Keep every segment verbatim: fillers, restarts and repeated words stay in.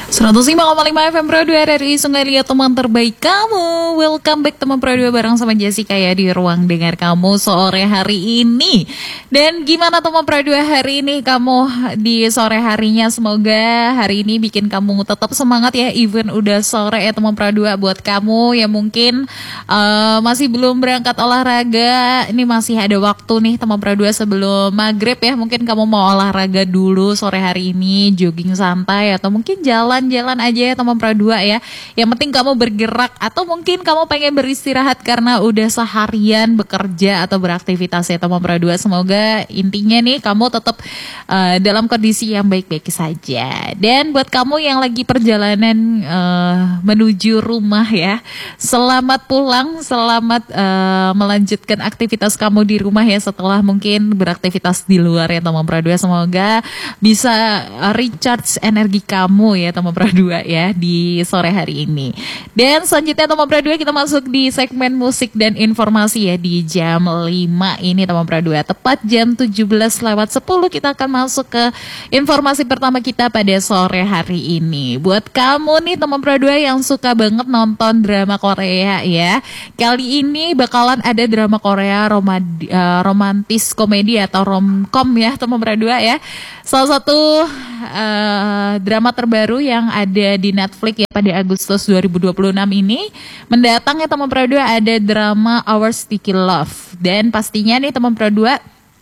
seratus lima koma lima F M Pro dua R R I Sungai Liat, teman terbaik kamu. Welcome back teman Pro dua bareng sama Jessica ya di ruang dengar kamu sore hari ini. Dan gimana teman Pro dua hari ini kamu di sore harinya? Semoga hari ini bikin kamu tetap semangat ya, even udah sore ya teman Pro dua. Buat kamu yang mungkin uh, masih belum berangkat olahraga, ini masih ada waktu nih teman Pro dua sebelum maghrib ya. Mungkin kamu mau olahraga dulu sore hari ini, jogging santai atau mungkin jalan jalan aja ya teman Pro dua ya. Yang penting kamu bergerak, atau mungkin kamu pengen beristirahat karena udah seharian bekerja atau beraktivitas ya teman Pro dua. Semoga intinya nih kamu tetap uh, dalam kondisi yang baik-baik saja. Dan buat kamu yang lagi perjalanan uh, menuju rumah ya, selamat pulang, selamat uh, melanjutkan aktivitas kamu di rumah ya setelah mungkin beraktivitas di luar ya teman Pro dua. Semoga bisa recharge energi kamu ya teman Pro dua ya di sore hari ini. Dan selanjutnya teman Pro dua kita masuk di segmen musik dan informasi ya di jam lima ini teman Pro dua. Tepat jam tujuh belas lewat sepuluh kita akan masuk ke informasi pertama kita pada sore hari ini. Buat kamu nih teman Pro dua yang suka banget nonton drama Korea ya, kali ini bakalan ada drama Korea romadi, uh, romantis komedi atau romcom ya teman Pro dua ya. Salah satu uh, drama terbaru yang ada di Netflix ya pada Agustus dua ribu dua puluh enam ini mendatang ya teman Pro dua, ada drama Our Sticky Love. Dan pastinya nih teman Pro dua,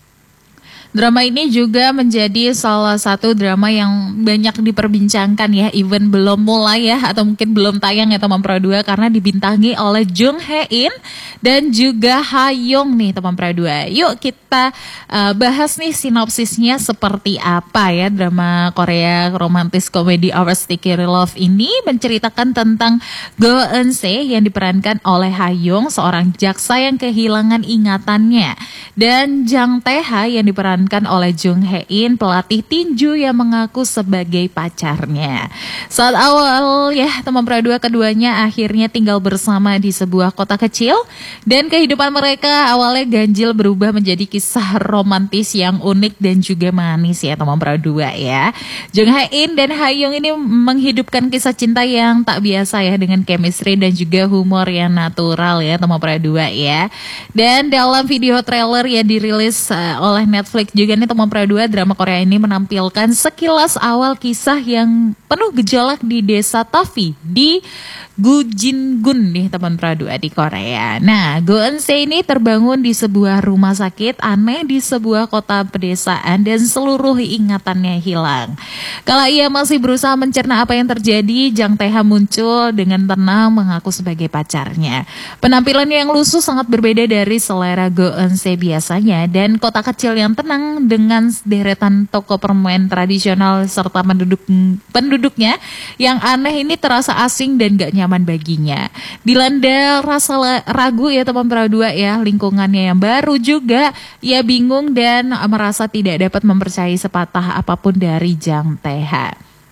drama ini juga menjadi salah satu drama yang banyak diperbincangkan ya, even belum mulai ya, atau mungkin belum tayang ya teman Pro dua, karena dibintangi oleh Jung Hae In dan juga Ha Young nih teman Pro dua. Yuk kita uh, bahas nih sinopsisnya seperti apa ya drama Korea romantis komedi Our Sticky Love ini. Menceritakan tentang Go Eun Se yang diperankan oleh Ha Young, seorang jaksa yang kehilangan ingatannya, dan Jang Tae Ha yang diperankan oleh Jung Hae In, pelatih tinju yang mengaku sebagai pacarnya. Saat awal ya teman Pro dua, keduanya akhirnya tinggal bersama di sebuah kota kecil, dan kehidupan mereka awalnya ganjil berubah menjadi kisah romantis yang unik dan juga manis ya teman Pro dua ya. Jung Hae In dan Ha Young ini menghidupkan kisah cinta yang tak biasa ya, dengan chemistry dan juga humor yang natural ya teman Pro dua ya. Dan dalam video trailer yang dirilis uh, oleh Netflix juga nih teman Pro dua, drama Korea ini menampilkan sekilas awal kisah yang penuh gejolak di desa Tafi di Gujingun nih teman Pro dua di Korea. Nah, Go Eun Se ini terbangun di sebuah rumah sakit aneh di sebuah kota pedesaan dan seluruh ingatannya hilang. Kala ia masih berusaha mencerna apa yang terjadi, Jang Tae Ha muncul dengan tenang mengaku sebagai pacarnya. Penampilan yang lusuh sangat berbeda dari selera Go Eun Se biasanya, dan kota kecil yang tenang dengan deretan toko permen tradisional serta penduduk penduduknya yang aneh ini terasa asing dan gak nyaman baginya. Dilanda rasa ragu ya teman Pro dua ya, lingkungannya yang baru juga, ia bingung dan merasa tidak dapat mempercayai sepatah apapun dari Jang Tae Ha.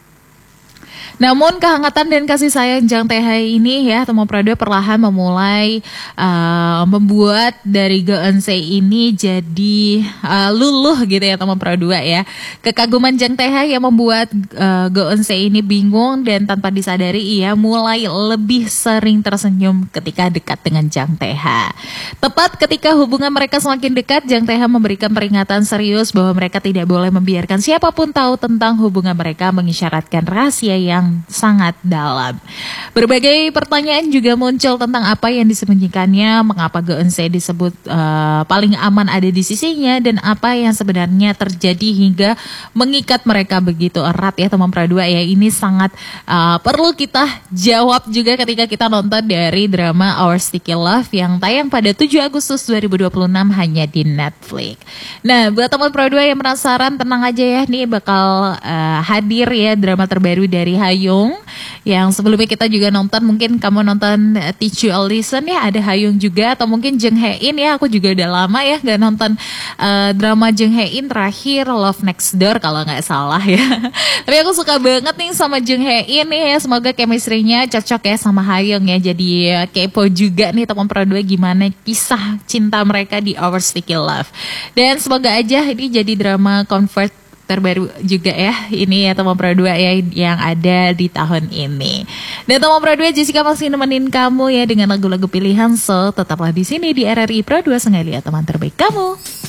Namun kehangatan dan kasih sayang Jang Tae Ha ini ya teman Pro dua perlahan memulai uh, membuat dari Go Eun Se ini jadi uh, luluh gitu ya teman Pro dua ya. Kekaguman Jang Tae Ha yang membuat uh, Go Eun Se ini bingung, dan tanpa disadari ia mulai lebih sering tersenyum ketika dekat dengan Jang Tae Ha. Tepat ketika hubungan mereka semakin dekat, Jang Tae Ha memberikan peringatan serius bahwa mereka tidak boleh membiarkan siapapun tahu tentang hubungan mereka, mengisyaratkan rahasia yang sangat dalam. Berbagai pertanyaan juga muncul tentang apa yang disembunyikannya, mengapa Go Eun Se disebut uh, paling aman ada di sisinya, dan apa yang sebenarnya terjadi hingga mengikat mereka begitu erat ya teman Pro dua ya. Ini sangat uh, perlu kita jawab juga ketika kita nonton dari drama Our Sticky Love yang tayang pada tujuh Agustus dua ribu dua puluh enam hanya di Netflix. Nah, buat teman Pro dua yang penasaran, tenang aja ya, nih bakal uh, hadir ya drama terbaru dari Ha Young, yang sebelumnya kita juga nonton, mungkin kamu nonton uh, Teach You a Lesson ya, ada Ha Young juga, atau mungkin Jung Hae In ya. Aku juga udah lama ya gak nonton uh, drama Jung Hae In, terakhir Love Next Door kalau nggak salah ya. Tapi aku suka banget nih sama Jung Hae In nih ya, semoga chemistry-nya cocok ya sama Ha Young ya. Jadi uh, kepo juga nih teman Pro dua gimana kisah cinta mereka di Our Sticky Love. Dan semoga aja ini jadi drama comfort terbaru juga ya. Ini ya teman Pro dua ya yang ada di tahun ini. Dan teman Pro dua, Jessica masih nemenin kamu ya dengan lagu-lagu pilihan. So tetaplah di sini di R R I Pro dua Sengaja teman terbaik kamu.